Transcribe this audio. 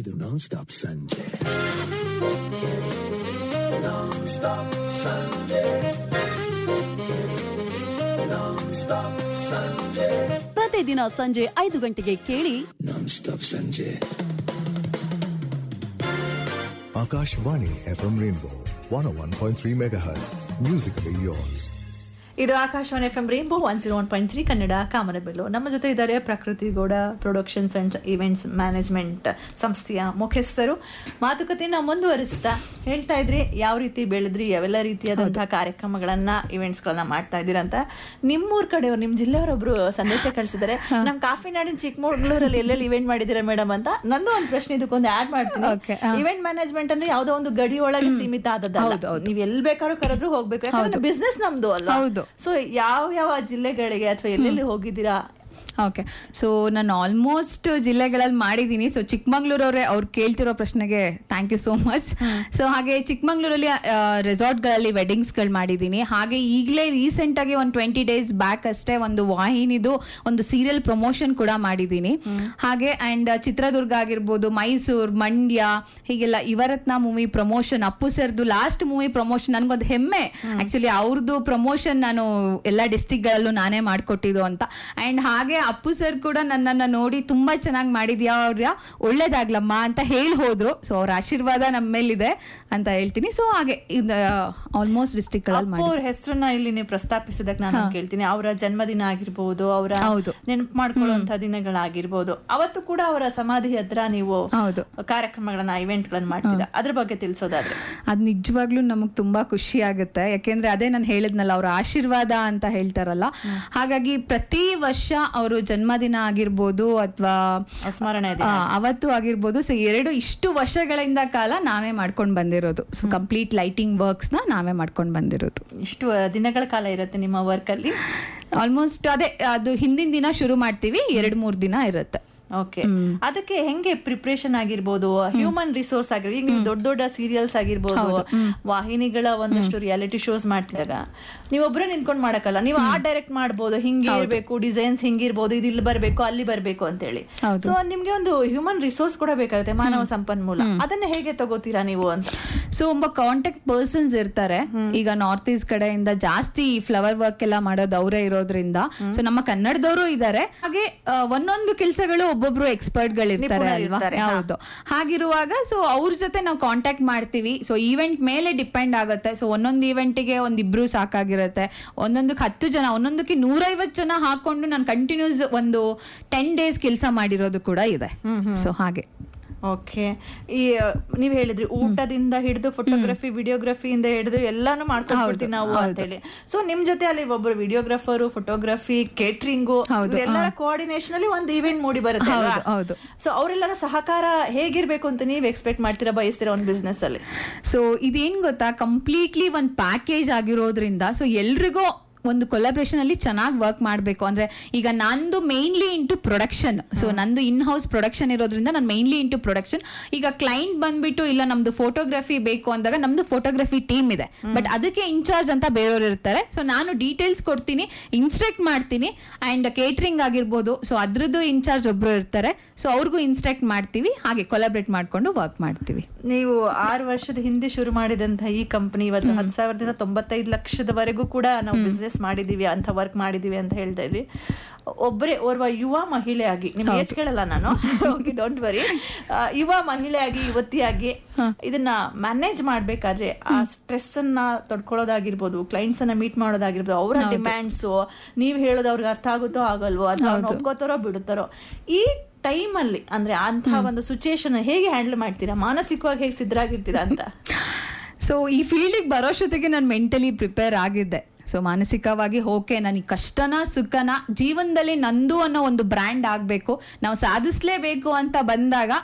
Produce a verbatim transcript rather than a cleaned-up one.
ಇದು non stop ಸಂಜೆ non stop ಸಂಜೆ ನಾನ್ ಸ್ಟಾಪ್ ಸಂಜೆ ಪ್ರತಿದಿನ ಸಂಜೆ ಐದು ಗಂಟೆಗೆ ಕೇಳಿ ನಾನ್ ಸ್ಟಾಪ್ ಸಂಜೆ. Akashvani F M Rainbow one oh one point three megahertz. Musically yours. ಇದು Akashvani F M rainbow one zero one point three Kannada ಕಾಮನಬಿಲ್ಲು. ನಮ್ಮ ಜೊತೆ ಇದ್ದಾರೆ ಪ್ರಕೃತಿ Gowda, productions and events management ಸಂಸ್ಥೆಯ ಮುಖ್ಯಸ್ಥರು. ಮಾತುಕತೆನ ಮುಂದುವರಿಸ್ತಾ ಹೇಳ್ತಾ ಇದ್ರಿ ಯಾವ ರೀತಿ ಬೆಳೆದ್ರಿ, ಯಾವೆಲ್ಲ ರೀತಿಯಾದಂತಹ ಕಾರ್ಯಕ್ರಮಗಳನ್ನ ಇವೆಂಟ್ಸ್ಗಳನ್ನ ಮಾಡ್ತಾ ಇದ್ದೀರಂತ. ನಿಮ್ಮೂರ್ ಕಡೆಯವ್ರು, ನಿಮ್ಮ ಜಿಲ್ಲೆಯವರೊಬ್ರು ಸಂದೇಶ ಕಳಿಸಿದ್ದಾರೆ, ನಮ್ಮ ಕಾಫಿನಾಡಿನ ಚಿಕ್ಕಮಗಳೂರಲ್ಲಿ ಎಲ್ಲೆಲ್ಲಿ ಇವೆಂಟ್ ಮಾಡಿದ್ದೀರಾ ಮೇಡಮ್ ಅಂತ. ನಂದು ಒಂದು ಪ್ರಶ್ನೆ ಇದಕ್ಕೊಂದು ಆಡ್ ಮಾಡ್ತೀನಿ. ಇವೆಂಟ್ ಮ್ಯಾನೇಜ್ಮೆಂಟ್ ಅಂದ್ರೆ ಯಾವ್ದೋ ಒಂದು ಗಡಿ ಒಳಗೆ ಸೀಮಿತ ಆದದ್ದಲ್ಲ, ನೀವ್ ಎಲ್ಲಿ ಬೇಕಾದ್ರೂ ಕರೆದ್ರು ಹೋಗ್ಬೇಕು, ಯಾಕಂದ್ರೆ ಬಿಸ್ನೆಸ್ ನಮ್ದು ಅಲ್ವಾ. ಸೊ ಯಾವ ಯಾವ ಜಿಲ್ಲೆಗಳಿಗೆ ಅಥವಾ ಎಲ್ಲೆಲ್ಲಿ ಹೋಗಿದ್ದೀರಾ? ಓಕೆ, ಸೊ ನಾನು ಆಲ್ಮೋಸ್ಟ್ ಜಿಲ್ಲೆಗಳಲ್ಲಿ ಮಾಡಿದ್ದೀನಿ. ಸೊ ಚಿಕ್ಕಮಂಗ್ಳೂರವ್ರೆ ಅವ್ರು ಕೇಳ್ತಿರೋ ಪ್ರಶ್ನೆಗೆ thank you so much. So ಹಾಗೆ ಚಿಕ್ಕಮಂಗ್ಳೂರಲ್ಲಿ ರೆಸಾರ್ಟ್ಗಳಲ್ಲಿ ವೆಡ್ಡಿಂಗ್ಸ್ಗಳು ಮಾಡಿದ್ದೀನಿ. ಹಾಗೆ ಈಗಲೇ ರೀಸೆಂಟಾಗಿ ಒಂದು ಟ್ವೆಂಟಿ ಡೇಸ್ ಬ್ಯಾಕ್ ಅಷ್ಟೇ ಒಂದು ವಾಹಿನಿದು ಒಂದು ಸೀರಿಯಲ್ ಪ್ರಮೋಷನ್ ಕೂಡ ಮಾಡಿದ್ದೀನಿ. ಹಾಗೆ ಆ್ಯಂಡ್ ಚಿತ್ರದುರ್ಗ ಆಗಿರ್ಬೋದು, ಮೈಸೂರು, ಮಂಡ್ಯ, ಹೀಗೆಲ್ಲ ಯುವರತ್ನ ಮೂವಿ ಪ್ರಮೋಷನ್, ಅಪ್ಪು ಸರ್ದು ಲಾಸ್ಟ್ ಮೂವಿ ಪ್ರಮೋಷನ್ ನನಗೊಂದು ಹೆಮ್ಮೆ. ಆ್ಯಕ್ಚುಲಿ ಅವ್ರದ್ದು ಪ್ರಮೋಷನ್ ನಾನು ಎಲ್ಲ ಡಿಸ್ಟಿಕ್ಗಳಲ್ಲೂ ನಾನೇ ಮಾಡಿಕೊಟ್ಟಿದ್ದು ಅಂತ. ಆ್ಯಂಡ್ ಹಾಗೆ ಅಪ್ಪು ಸರ್ ಕೂಡ ನನ್ನನ್ನು ನೋಡಿ ತುಂಬಾ ಚೆನ್ನಾಗಿ ಮಾಡಿದ್ಯಾ, ಅವ್ರ ಒಳ್ಳೇದಾಗ್ಲಮ್ಮ ಅಂತ ಹೇಳಿ ಹೋದ್ರು. ಸೊ ಅವ್ರ ಆಶೀರ್ವಾದ ನಮ್ಮ ಮೇಲಿದೆ ಅಂತ ಹೇಳ್ತೀನಿ. ಸೊ ಹಾಗೆ ಆಲ್ಮೋಸ್ಟ್ ಡಿಸ್ಟ್ರಿಕ್ಟ್ ಗಳಲ್ಲಿ ಅವ್ರ ಹೆಸರನ್ನ ಇಲ್ಲಿ ನೀವು ಪ್ರಸ್ತಾಪಿಸಿದಕ್ಕೆ ನಾನು ಕೇಳ್ತೀನಿ. ಅವರ ಜನ್ಮದಿನ ಆಗಿರ್ಬೋದು, ಅವರ ನೆನಪು ಮಾಡ್ಕೊಳ್ಳುವಂತಹ ದಿನಗಳಾಗಿರ್ಬೋದು, ಅವತ್ತು ಕೂಡ ಅವರ ಸಮಾಧಿ ಹತ್ರ ನೀವು ಕಾರ್ಯಕ್ರಮಗಳನ್ನ ಇವೆಂಟ್ ಗಳನ್ನ ಮಾಡ್ತೀರಾ, ಅದ್ರ ಬಗ್ಗೆ ತಿಳಿಸೋದಾದ್ರೆ? ಅದ್ ನಿಜವಾಗ್ಲೂ ನಮಗ್ ತುಂಬಾ ಖುಷಿ ಆಗುತ್ತೆ. ಯಾಕೆಂದ್ರೆ ಅದೇ ನಾನು ಹೇಳಿದ್ನಲ್ಲ, ಅವ್ರ ಆಶೀರ್ವಾದ ಅಂತ ಹೇಳ್ತಾರಲ್ಲ. ಹಾಗಾಗಿ ಪ್ರತಿ ವರ್ಷ ಅವರು ಜನ್ಮದಿನ ಆಗಿರ್ಬೋದು ಅಥವಾ ಸ್ಮರಣೆ ಅವತ್ತು ಆಗಿರ್ಬೋದು, ಸೊ ಎರಡು ಇಷ್ಟು ವರ್ಷಗಳಿಂದ ಕಾಲ ನಾವೇ ಮಾಡ್ಕೊಂಡು ಬಂದಿರೋದು. ಸೊ ಕಂಪ್ಲೀಟ್ ಲೈಟಿಂಗ್ ವರ್ಕ್ಸ್ ನ ನಾವೇ ಮಾಡ್ಕೊಂಡು ಬಂದಿರೋದು. ಇಷ್ಟು ದಿನಗಳ ಕಾಲ ಇರುತ್ತೆ ನಿಮ್ಮ ವರ್ಕ್ ಅಲ್ಲಿ? ಆಲ್ಮೋಸ್ಟ್ ಅದೇ, ಅದು ಹಿಂದಿನ ದಿನ ಶುರು ಮಾಡ್ತೀವಿ, ಎರಡ್ ಮೂರ್ ದಿನ ಇರುತ್ತೆ. ಓಕೆ, ಅದಕ್ಕೆ ಹೆಂಗೆ ಪ್ರಿಪ್ರೇಷನ್ ಆಗಿರ್ಬೋದು, ಹ್ಯೂಮನ್ ರಿಸೋರ್ಸ್ ಆಗಿರ್ಬೋದು, ಈಗ ನೀವು ದೊಡ್ಡ ದೊಡ್ಡ ಸೀರಿಯಲ್ಸ್ ಆಗಿರ್ಬೋದು, ವಾಹಿನಿಗಳ ಒಂದಷ್ಟು ರಿಯಾಲಿಟಿ ಶೋಸ್ ಮಾಡ್ತಿದಾಗ ನೀವೊಬ್ರೇ ನಿಂತ್ಕೊಂಡು ಮಾಡಕ್ಕಲ್ಲ, ನೀವು ಆರ್ಟ್ ಡೈರೆಕ್ಟ್ ಮಾಡ್ಬೋದು, ಹಿಂಗೆ ಇರ್ಬೇಕು, ಡಿಸೈನ್ಸ್ ಹಿಂಗಿರ್ಬೋದು, ಇದು ಇಲ್ಲಿ ಬರ್ಬೇಕು, ಅಲ್ಲಿ ಬರ್ಬೇಕು ಅಂತ ಹೇಳಿ. ಸೊ ನಿಮ್ಗೆ ಒಂದು ಹ್ಯೂಮನ್ ರಿಸೋರ್ಸ್ ಕೂಡ ಬೇಕಾಗುತ್ತೆ, ಮಾನವ ಸಂಪನ್ಮೂಲ. ಅದನ್ನ ಹೇಗೆ ತಗೋತೀರಾ ನೀವು ಅಂತ? ಸೊ ಒಬ್ಬ ಕಾಂಟ್ಯಾಕ್ಟ್ ಪರ್ಸನ್ಸ್ ಇರ್ತಾರೆ. ಈಗ ನಾರ್ತ್ ಈಸ್ಟ್ ಕಡೆಯಿಂದ ಜಾಸ್ತಿ ಫ್ಲವರ್ ವರ್ಕ್ ಎಲ್ಲ ಮಾಡೋದು ಅವರೇ ಇರೋದ್ರಿಂದ, ಸೊ ನಮ್ಮ ಕನ್ನಡದವರು ಇದ್ದಾರೆ. ಹಾಗೆ ಒಂದೊಂದು ಕೆಲಸಗಳು ಒಬ್ಬೊಬ್ರು ಎಕ್ಸ್ಪರ್ಟ್ ಗಳಿರ್ತಾರೆ ಅಲ್ವಾ. ಹೌದು, ಹಾಗಿರುವಾಗ ಸೊ ಅವ್ರ ಜೊತೆ ನಾವು ಕಾಂಟ್ಯಾಕ್ಟ್ ಮಾಡ್ತೀವಿ. ಸೊ ಈವೆಂಟ್ ಮೇಲೆ ಡಿಪೆಂಡ್ ಆಗುತ್ತೆ. ಸೊ ಒಂದೊಂದು ಈವೆಂಟಿಗೆ ಒಂದಿಬ್ರು ಸಾಕಾಗಿರುತ್ತೆ, ಒಂದೊಂದಕ್ಕೆ ಹತ್ತು ಜನ, ಒಂದೊಂದಕ್ಕೆ ನೂರೈವತ್ತು ಜನ ಹಾಕೊಂಡು ನಾನು ಕಂಟಿನ್ಯೂಸ್ ಒಂದು ಟೆನ್ ಡೇಸ್ ಕೆಲಸ ಮಾಡಿರೋದು ಕೂಡ ಇದೆ. ಸೊ ಹಾಗೆ. ಓಕೆ, ಈ ನೀವ್ ಹೇಳಿದ್ರಿ ಊಟದಿಂದ ಹಿಡಿದು ಫೋಟೋಗ್ರಫಿ, ವಿಡಿಯೋಗ್ರಫಿಯಿಂದ ಹಿಡಿದು ಎಲ್ಲಾನು ಮಾಡ್ಕೊಡ್ತೀವಿ ನಾವು ಅಂತ ಹೇಳಿ. ಸೊ ನಿಮ್ ಜೊತೆ ಅಲ್ಲಿ ಒಬ್ಬರು ವಿಡಿಯೋಗ್ರಾಫರು, ಫೋಟೋಗ್ರಫಿ, ಕೇಟರಿಂಗು, ಎಲ್ಲರ ಕೋಆರ್ಡಿನೇಷನ್ ಅಲ್ಲಿ ಒಂದು ಇವೆಂಟ್ ಮೂಡಿ ಬರುತ್ತೆ. ಸೊ ಅವರೆಲ್ಲರ ಸಹಕಾರ ಹೇಗಿರ್ಬೇಕು ಅಂತ ನೀವ್ ಎಕ್ಸ್ಪೆಕ್ಟ್ ಮಾಡ್ತೀರಾ, ಬಯಸ್ತೀರಾ ಒಂದು ಬಿಸ್ನೆಸ್ ಅಲ್ಲಿ? ಸೊ ಇದೇನ್ ಗೊತ್ತಾ, ಕಂಪ್ಲೀಟ್ಲಿ ಒಂದು ಪ್ಯಾಕೇಜ್ ಆಗಿರೋದ್ರಿಂದ ಸೊ ಎಲ್ರಿಗೂ ಒಂದು ಕೊಲಾಬ್ರೇಷನ್ ಅಲ್ಲಿ ಚೆನ್ನಾಗಿ ವರ್ಕ್ ಮಾಡಬೇಕು. ಅಂದ್ರೆ ಈಗ ನಂದು ಮೇನ್ಲಿ ಇಂಟು ಪ್ರೊಡಕ್ಷನ್, ಸೊ ನಂದು ಇನ್ ಹೌಸ್ ಪ್ರೊಡಕ್ಷನ್ ಇರೋದ್ರಿಂದ ನಾನು ಮೇನ್ಲಿ ಇಂಟು ಪ್ರೊಡಕ್ಷನ್. ಈಗ ಕ್ಲೈಂಟ್ ಬಂದ್ಬಿಟ್ಟು ಇಲ್ಲ ನಮ್ದು ಫೋಟೋಗ್ರಫಿ ಬೇಕು ಅಂದಾಗ ನಮ್ದು ಫೋಟೋಗ್ರಫಿ ಟೀಮ್ ಇದೆ, ಬಟ್ ಅದಕ್ಕೆ ಇನ್ಚಾರ್ಜ್ ಅಂತ ಬೇರೆಯವರು ಇರ್ತಾರೆ. ಸೊ ನಾನು ಡೀಟೇಲ್ಸ್ ಕೊಡ್ತೀನಿ, ಇನ್ಸ್ಟ್ರಕ್ಟ್ ಮಾಡ್ತೀನಿ. ಅಂಡ್ ಕೇಟರಿಂಗ್ ಆಗಿರ್ಬೋದು, ಸೊ ಅದ್ರದ್ದು ಇನ್ಚಾರ್ಜ್ ಒಬ್ರು ಇರ್ತಾರೆ, ಸೊ ಅವ್ರಿಗೂ ಇನ್ಸ್ಟ್ರಕ್ಟ್ ಮಾಡ್ತೀವಿ. ಹಾಗೆ ಕೊಲಾಬ್ರೇಟ್ ಮಾಡ್ಕೊಂಡು ವರ್ಕ್ ಮಾಡ್ತೀವಿ. ನೀವು ಆರು ವರ್ಷದ ಹಿಂದೆ ಶುರು ಮಾಡಿದಂತಹ ಈ ಕಂಪನಿ ಇವತ್ತು ಹತ್ತು ಸಾವಿರದಿಂದ ತೊಂಬತ್ತೈದು ಲಕ್ಷದವರೆಗೂ ಕೂಡ ನಾವು ಬಿಸ್ನೆಸ್ ಮಾಡಿದೀವಿ ಅಂತ, ವರ್ಕ್ ಮಾಡಿದೀವಿ ಅಂತ ಹೇಳ್ತಾ ಇದ್ವಿ. ಒಬ್ಬರೇ ಓರ್ವ ಯುವ ಮಹಿಳೆಯಾಗಿ, ನಿಮ್ ಏಜ್ ಕೇಳಲ್ಲ ನಾನು, ಓಕೆ ಡೋಂಟ್ ವರಿ, ಯುವ ಮಹಿಳೆಯಾಗಿ, ಯುವತಿಯಾಗಿ ಇದನ್ನ ಮ್ಯಾನೇಜ್ ಮಾಡ್ಬೇಕಾದ್ರೆ ಆ ಸ್ಟ್ರೆಸ್ ಅನ್ನ ತೊಡ್ಕೊಳ್ಳೋದಾಗಿರ್ಬೋದು, ಕ್ಲೈಂಟ್ಸ್ ಅನ್ನ ಮೀಟ್ ಮಾಡೋದಾಗಿರ್ಬೋದು, ಅವರ ಡಿಮ್ಯಾಂಡ್ಸ್ ನೀವ್ ಹೇಳೋದು ಅವ್ರಿಗೆ ಅರ್ಥ ಆಗುತ್ತೋ ಆಗಲ್ವೋ, ಅಥವಾ ಒಪ್ಕೋತಾರೋ ಬಿಡುತ್ತಾರೋ, ಈ ಟೈಮ್ ಅಲ್ಲಿ ಅಂದ್ರೆ ಅಂತಹ ಒಂದು ಸಿಚುಯೇಷನ್ ಹೇಗೆ ಹ್ಯಾಂಡಲ್ ಮಾಡ್ತೀರಾ, ಮಾನಸಿಕವಾಗಿ ಹೇಗೆ ಸಿದ್ಧರಾಗಿರ್ತೀರಾ ಅಂತ? ಸೊ ಈ ಫೀಲ್ಡಿಗೆ ಬರೋಷ್ಟೊತ್ತಿಗೆ ನಾನು ಮೆಂಟಲಿ ಪ್ರಿಪೇರ್ ಆಗಿದ್ದೆ. ಸೊ ಮಾನಸಿಕವಾಗಿ ಓಕೆ, ನನಗೆ ಕಷ್ಟನ ಸುಖನ ಜೀವನದಲ್ಲಿ ನಂದು ಅನ್ನೋ ಒಂದು ಬ್ರ್ಯಾಂಡ್ ಆಗಬೇಕು, ನಾವು ಸಾಧಿಸ್ಲೇಬೇಕು ಅಂತ ಬಂದಾಗ